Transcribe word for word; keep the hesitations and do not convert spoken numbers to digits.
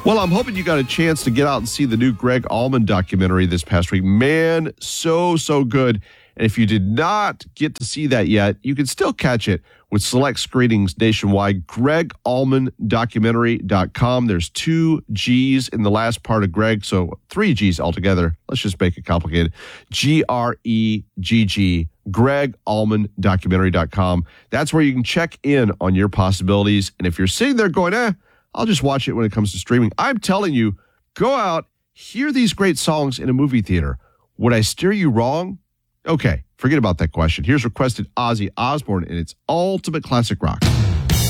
Well, I'm hoping you got a chance to get out and see the new Greg Allman documentary this past week. Man, so, so good. And if you did not get to see that yet, you can still catch it with select screenings nationwide. Greg Allman Documentary dot com. There's two G's in the last part of Greg, so three G's altogether. Let's just make it complicated. G R E G G. Greg Allman Documentary dot com. That's where you can check in on your possibilities. And if you're sitting there going, eh, I'll just watch it when it comes to streaming, I'm telling you, go out, hear these great songs in a movie theater. Would I steer you wrong? Okay, forget about that question. Here's requested Ozzy Osbourne in its ultimate classic rock.